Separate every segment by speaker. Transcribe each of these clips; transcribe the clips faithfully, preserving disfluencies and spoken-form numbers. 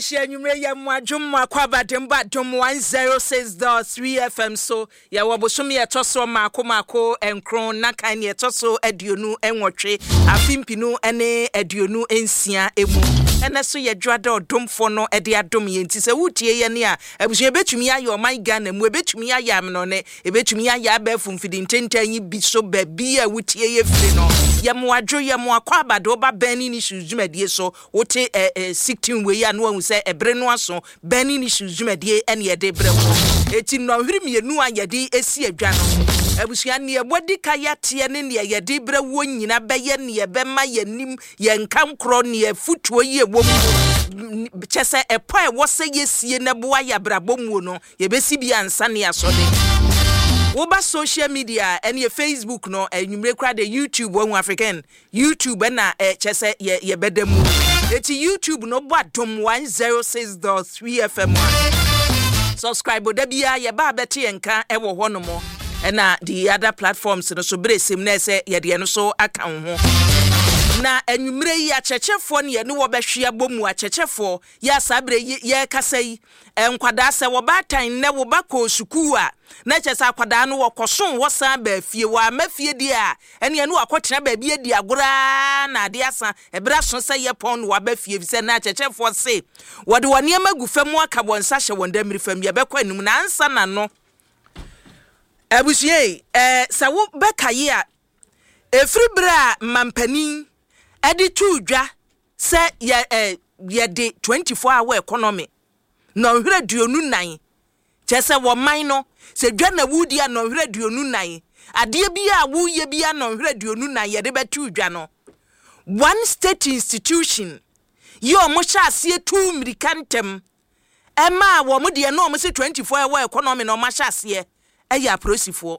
Speaker 1: Adeshe nyumre ya mwadwum kwa bademba dom one oh six point three F M so ya wabosumi etoso mako mako enkron na kan etoso aduonu enwotwe afimpinu ene aduonu ensia emu ene so ye dwada odomfo no ede adom ye nti se wutie ye ne a abusu ebetumi aye o man Ghana mu ebetumi aye amno ne ebetumi aye abafu mfidi ntentanyi bi so ba bi a wutie ye firi no ye mwadwo ye mwakwa abado ba bani ni shuzumedie so wote sixteen we ya no hu se ebre no aso bani ni shuzumedie ene ye de bre eti no hwiri mienu ayede esi adwa no abusua ne ebodi kaya tie ne ne ye de bre wo nyina beye ne ye be ma ye nim ye nkam kro ne ye futuo ye wom chese epo e wo se yesie ne bo ya brabomu no ye besi bia ansa ne asode Oba social media and your Facebook no and you make the YouTube one African YouTube na eh chese ye ye bedemu eti YouTube no bottom one oh six point three F M subscribe da bia ye ba beti enka e wo ho no mo na the other platforms no so bresim na se ye de no so aka ho na enwumre yi achechefo ne ye ne wo behwe abomu achechefo ya sabre ye kasai enkwada se wo batan ne wo bako suku a na chesa akwada no wo koson wo san ba fie wa mafie di a ene ye ne wakotena ba bi edi agora na ade asa ebra so se ye pon wa ba fie se na achechefo se wo de wone magu fam aka bonsa hye wonda miri fam ye bekọ anum na ansa na no abusuye eh sa wo bekaye a efri bra mampanin edi tudwa se ye eh ye de twenty-four hour economy no hwere duonu nan chese wo man no se dwa na wudi a no hwere duonu nan ade bia wo ye bia no hwere duonu nan ye de betu dwa no one state institution yo mo sha ase tu mirikantem ema wo mo de no mo se twenty-four hour economy no ma sha ase eya prosifo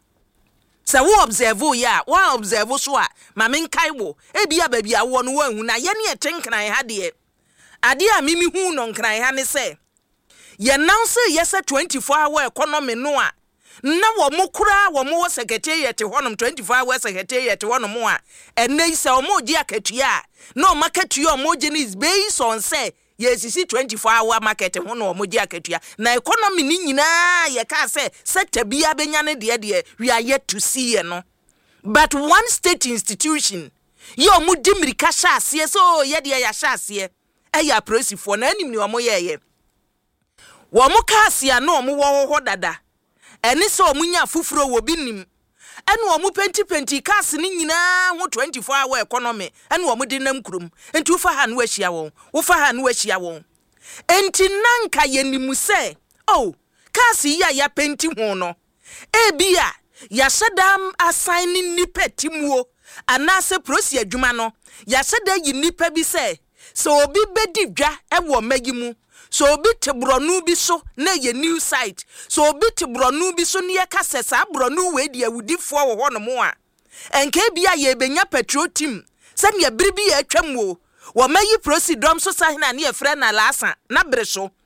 Speaker 1: se wo observe ya wo observe so a ma men kai wo e bia ba bia wo no wa hu na ye ne etenkran ha de ade a mimi hu no nkran ha ne se ye now say yes twenty-four hour economy no a na wo mokura wo mo secretariat honom twenty-four hour secretariat honom a enei se o mo gi akatua no marketua o mo gi is based on say yes you see twenty-four hour market ho no mo gi akatua na economy ni nyina ye ka say sector bia benya ne de de we are yet to see ye no but one state institution yo mo di mirika sha ase so ye de ya sha ase eya prosifo na anim ni o mo ye ye wo mo ka ase a no mo wo ho dada eni so omunya fufuro wo binim eni wo mu penti penti cars ni nyina ho twenty-four hour economy eni wo mu de nam kurum enti ufa ha no ahia won ufa ha no ahia won enti nanka yenimu se oh cars ya ya penti ho no e bia ya sedam assign ni petimuo anase prosi adwuma no ya seda yi nipa bi se so obi bedi dwa e wo magimu so obi te bronu bi so na ye new site so obi te bronu bi so ne ye kasesa bronu we di awudifo wo ho no mo a enke bia ye benya petrol team se ne biribi ye atwam wo wo mayi prosidom so sahina ne ye frɛ na lasa na bre so